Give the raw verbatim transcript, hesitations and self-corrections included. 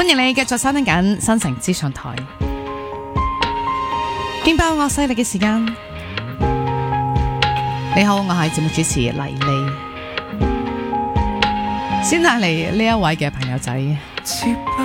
歡迎你繼續收聽緊新城資訊台，勁爆我犀利嘅時間。你好，我係節目主持麗麗。先帶嚟呢一位嘅朋友仔。